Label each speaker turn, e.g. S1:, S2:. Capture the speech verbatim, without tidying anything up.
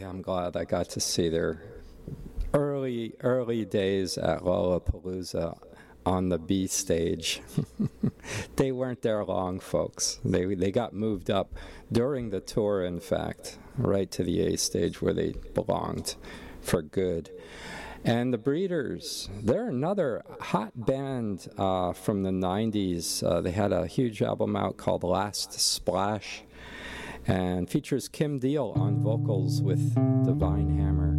S1: I'm glad I got to see their early, early days at Lollapalooza on the B stage. They weren't there long, folks. They they got moved up during the tour, in fact, right to the A stage where they belonged for good. And the Breeders, they're another hot band uh, from the nineties. Uh, they had a huge album out called Last Splash, and features Kim Deal on vocals with Divine Hammer.